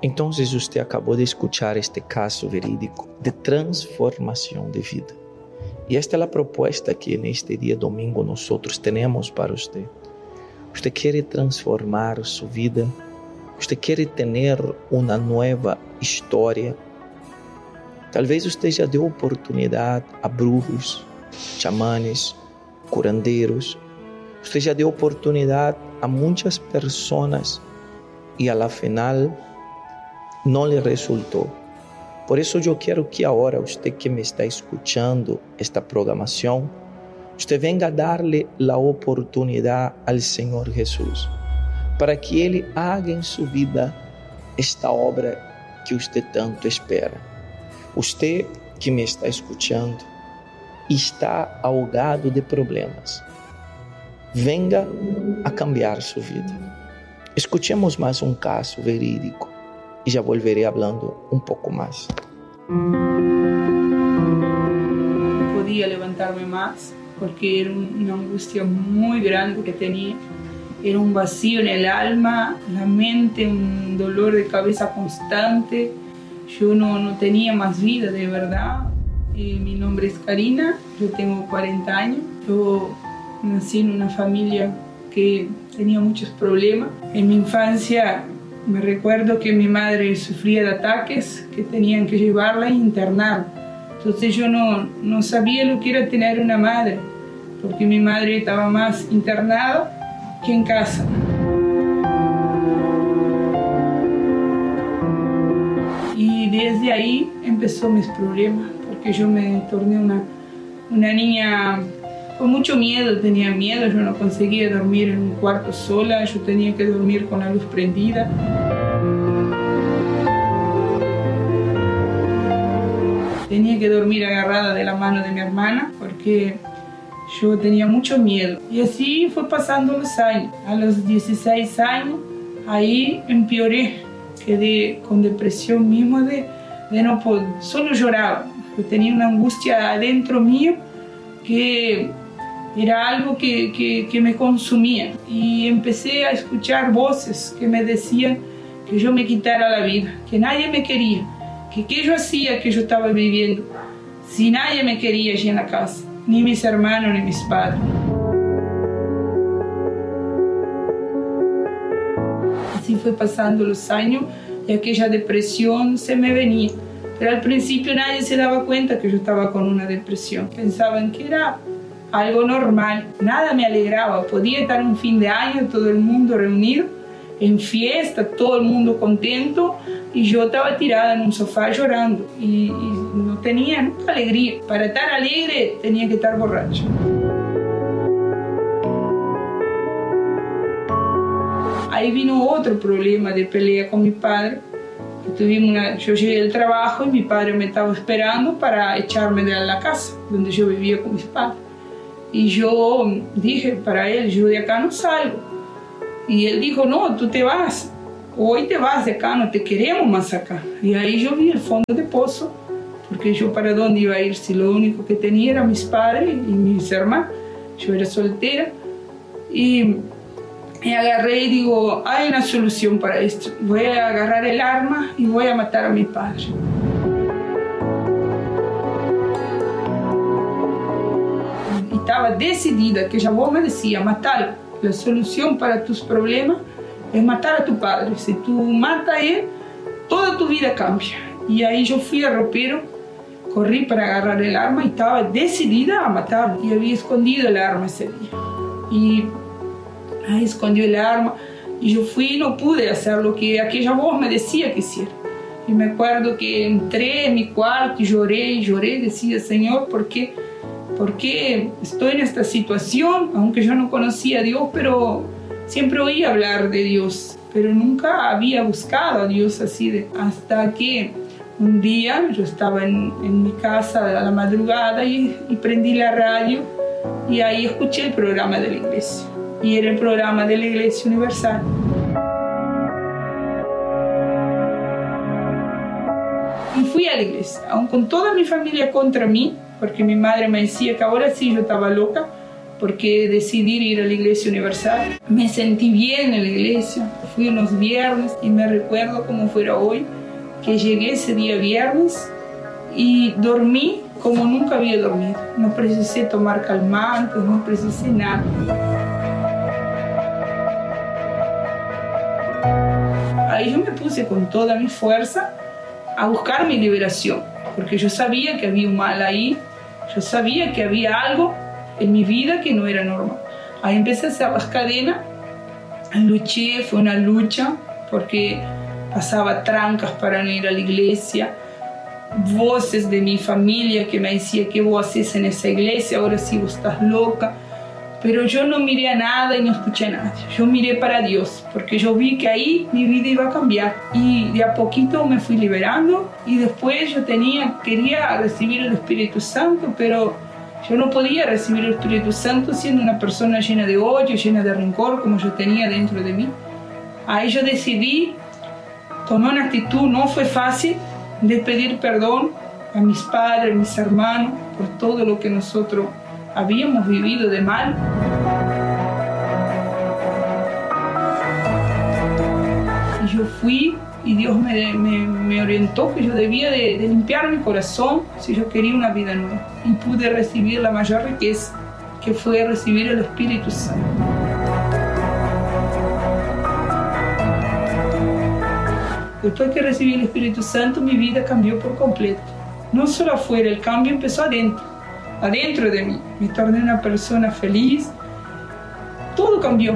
Entonces usted acabó de escuchar este caso verídico de transformación de vida. Y esta es la propuesta que en este día domingo nosotros tenemos para usted. Usted quiere transformar su vida. Usted quiere tener una nueva historia. Tal vez usted ya dio oportunidad a brujos, chamanes, curandeiros. Usted ya dio oportunidad a muchas personas y a la final no le resultó. Por eso yo quiero que ahora usted que me está escuchando esta programación, usted venga a darle la oportunidad al Señor Jesús para que Él haga en su vida esta obra que usted tanto espera. Usted que me está escuchando está ahogado de problemas. Venga a cambiar su vida. Escuchemos más un caso verídico y ya volveré hablando un poco más. No podía levantarme más porque era una angustia muy grande que tenía. Era un vacío en el alma, la mente, un dolor de cabeza constante. Yo no tenía más vida, de verdad. Mi nombre es Karina, yo tengo 40 años. Yo nací en una familia que tenía muchos problemas. En mi infancia me recuerdo que mi madre sufría de ataques, que tenían que llevarla e internarla. Entonces yo no sabía lo que era tener una madre, porque mi madre estaba más internada que en casa. Y desde ahí empezó mis problemas, porque yo me torné una niña con mucho miedo, tenía miedo, yo no conseguía dormir en un cuarto sola, yo tenía que dormir con la luz prendida. Tenía que dormir agarrada de la mano de mi hermana porque yo tenía mucho miedo. Y así fue pasando los años. A los 16 años, ahí empeoré, quedé con depresión mismo de no poder, solo lloraba. Yo tenía una angustia adentro mío que era algo que me consumía. Y empecé a escuchar voces que me decían que yo me quitara la vida, que nadie me quería, que qué yo hacía que yo estaba viviendo, si nadie me quería allí en la casa, ni mis hermanos ni mis padres. Así fue pasando los años y aquella depresión se me venía. Pero al principio nadie se daba cuenta que yo estaba con una depresión. Pensaban que era algo normal, nada me alegraba. Podía estar un fin de año, todo el mundo reunido, en fiesta, todo el mundo contento, y yo estaba tirada en un sofá llorando y no tenía nunca alegría. Para estar alegre tenía que estar borracha. Ahí vino otro problema de pelea con mi padre. Yo llegué del trabajo y mi padre me estaba esperando para echarme de la casa donde yo vivía con mis padres. Y yo dije para él, yo de acá no salgo. Y él dijo, no, tú te vas. Hoy te vas de acá, no te queremos más acá. Y ahí yo vi el fondo de pozo, porque yo para dónde iba a ir si lo único que tenía eran mis padres y mis hermanos. Yo era soltera. Y me agarré y digo, hay una solución para esto. Voy a agarrar el arma y voy a matar a mi padre. Y estaba decidida, que ella voz me decía, matalo. La solución para tus problemas es matar a tu padre. Si tú matas a él, toda tu vida cambia. Y ahí yo fui al ropero, corrí para agarrar el arma y estaba decidida a matarlo. Y había escondido el arma ese día. Y ahí escondió el arma y yo fui y no pude hacer lo que aquella voz me decía que hiciera. Y me acuerdo que entré en mi cuarto y lloré, decía, Señor, ¿por qué estoy en esta situación? Aunque yo no conocía a Dios, pero siempre oía hablar de Dios, pero nunca había buscado a Dios así. Hasta que un día yo estaba en mi casa a la madrugada y prendí la radio y ahí escuché el programa de la iglesia. Y era el programa de la Iglesia Universal. Y fui a la iglesia, aun con toda mi familia contra mí, porque mi madre me decía que ahora sí yo estaba loca, porque decidí ir a la Iglesia Universal. Me sentí bien en la iglesia, fui unos viernes y me recuerdo como fuera hoy, que llegué ese día viernes y dormí como nunca había dormido. No precisé tomar calmantes, no precisé nada. Ahí yo me puse con toda mi fuerza a buscar mi liberación, porque yo sabía que había un mal ahí, yo sabía que había algo en mi vida que no era normal. Ahí empecé a hacer las cadenas, luché, fue una lucha, porque pasaba trancas para no ir a la iglesia, voces de mi familia que me decían: ¿qué vos haces en esa iglesia? Ahora sí vos estás loca. Pero yo no miré a nada y no escuché a nadie. Yo miré para Dios, porque yo vi que ahí mi vida iba a cambiar. Y de a poquito me fui liberando, y después yo quería recibir el Espíritu Santo, pero yo no podía recibir el Espíritu Santo siendo una persona llena de odio, llena de rencor, como yo tenía dentro de mí. Ahí yo decidí, tomé una actitud, no fue fácil, de pedir perdón a mis padres, a mis hermanos, por todo lo que nosotros habíamos vivido de mal. Y yo fui, y Dios me orientó que yo debía de limpiar mi corazón si yo quería una vida nueva. Y pude recibir la mayor riqueza, que fue recibir el Espíritu Santo. Después que recibí el Espíritu Santo, mi vida cambió por completo. No solo afuera, el cambio empezó adentro de mí. Me torné una persona feliz. Todo cambió.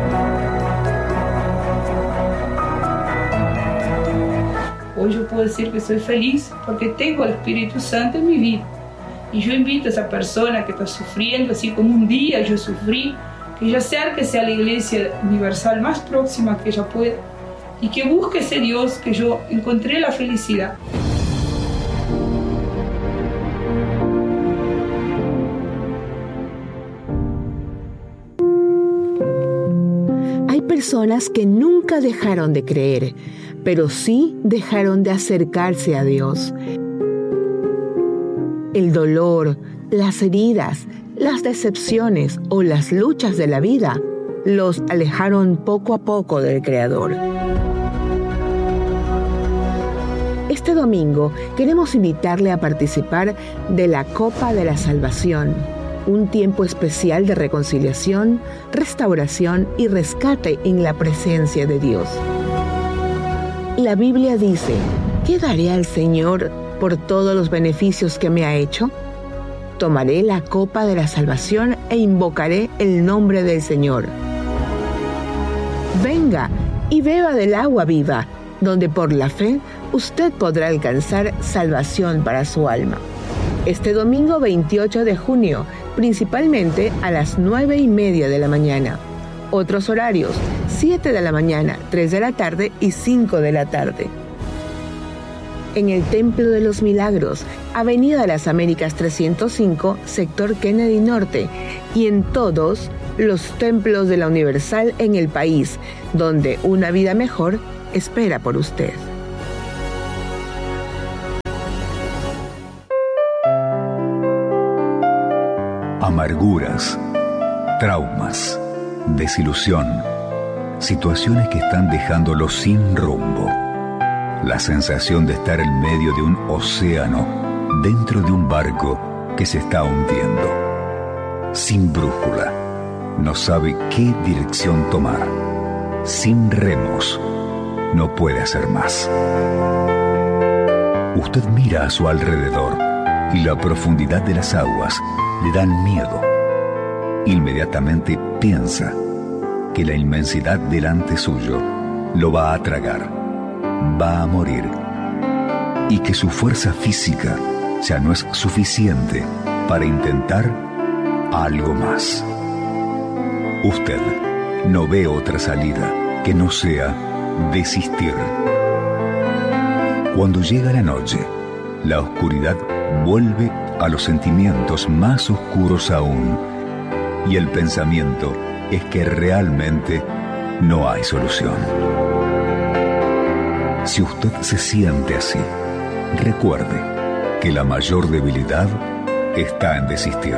Hoy yo puedo decir que soy feliz porque tengo el Espíritu Santo en mi vida. Y yo invito a esa persona que está sufriendo, así como un día yo sufrí, que ella acérquese a la iglesia universal más próxima que ella pueda, y que busque ese Dios que yo encontré la felicidad. Hay personas que nunca dejaron de creer, pero sí dejaron de acercarse a Dios. El dolor, las heridas, las decepciones o las luchas de la vida los alejaron poco a poco del Creador. Este domingo queremos invitarle a participar de la Copa de la Salvación, un tiempo especial de reconciliación, restauración y rescate en la presencia de Dios. La Biblia dice: ¿qué daré al Señor por todos los beneficios que me ha hecho? Tomaré la copa de la salvación e invocaré el nombre del Señor. Venga y beba del agua viva, donde por la fe usted podrá alcanzar salvación para su alma. Este domingo 28 de junio, principalmente a las 9:30 de la mañana. Otros horarios: 7 de la mañana, 3 de la tarde y 5 de la tarde. En el Templo de los Milagros, Avenida de las Américas 305, sector Kennedy Norte, y en todos los templos de la Universal en el país, donde una vida mejor espera por usted. Amarguras, traumas, desilusión, situaciones que están dejándolo sin rumbo. La sensación de estar en medio de un océano, dentro de un barco que se está hundiendo. Sin brújula, no sabe qué dirección tomar. Sin remos, no puede hacer más. Usted mira a su alrededor y la profundidad de las aguas le dan miedo. Inmediatamente piensa que la inmensidad delante suyo lo va a tragar, va a morir, y que su fuerza física ya no es suficiente para intentar algo más. Usted no ve otra salida que no sea desistir. Cuando llega la noche, la oscuridad vuelve a los sentimientos más oscuros aún, y el pensamiento es que realmente no hay solución. Si usted se siente así, recuerde que la mayor debilidad está en desistir.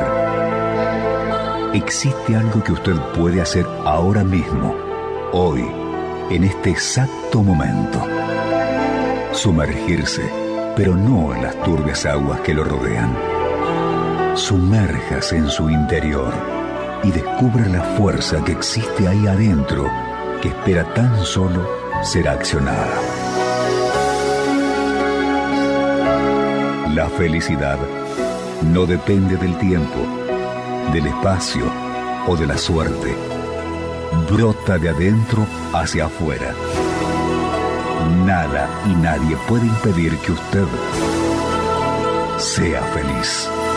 Existe algo que usted puede hacer ahora mismo, hoy, en este exacto momento. Sumergirse, pero no en las turbias aguas que lo rodean. Sumérjase en su interior y descubra la fuerza que existe ahí adentro, que espera tan solo ser accionada. La felicidad no depende del tiempo, del espacio o de la suerte. Brota de adentro hacia afuera. Nada y nadie puede impedir que usted sea feliz.